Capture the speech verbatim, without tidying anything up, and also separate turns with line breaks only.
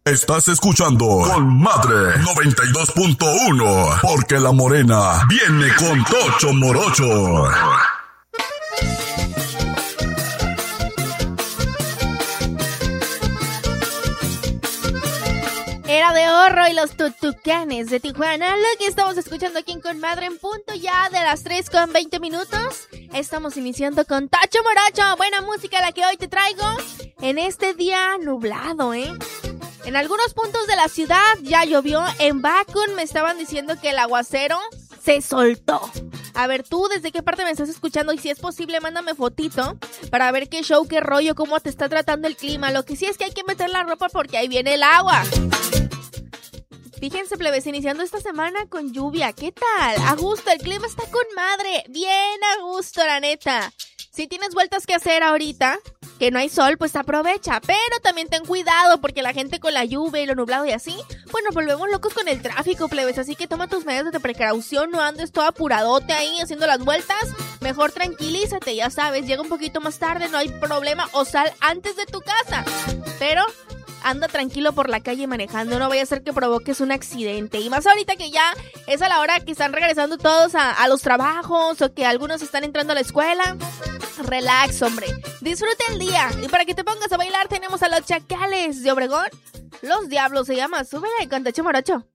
Estás escuchando Con Madre noventa y dos punto uno, porque la morena viene con Tocho Morocho.
Era de Horro y los Tutucanes de Tijuana, lo que estamos escuchando aquí en Con Madre en punto ya de las tres con veinte minutos. Estamos iniciando con Tocho Morocho, buena música la que hoy te traigo en este día nublado, ¿eh? En algunos puntos de la ciudad ya llovió. En Bacun me estaban diciendo que el aguacero se soltó. A ver, tú, ¿desde qué parte me estás escuchando? Y si es posible, mándame fotito para ver qué show, qué rollo, cómo te está tratando el clima. Lo que sí es que hay que meter la ropa porque ahí viene el agua. Fíjense, plebes, iniciando esta semana con lluvia. ¿Qué tal? A gusto, el clima está con madre. Bien a gusto, la neta. Si tienes vueltas que hacer ahorita, que no hay sol, pues aprovecha. Pero también ten cuidado, porque la gente con la lluvia y lo nublado y así, pues nos volvemos locos con el tráfico, plebes. Así que toma tus medidas de precaución, no andes todo apuradote ahí haciendo las vueltas. Mejor tranquilízate, ya sabes, llega un poquito más tarde, no hay problema, o sal antes de tu casa. Pero anda tranquilo por la calle manejando, no vaya a ser que provoques un accidente. Y más ahorita que ya es a la hora que están regresando todos a, a los trabajos o que algunos están entrando a la escuela. Relax, hombre. Disfruta el día. Y para que te pongas a bailar tenemos a los Chacales de Obregón. Los Diablos se llama. Súbele con Tocho Morocho.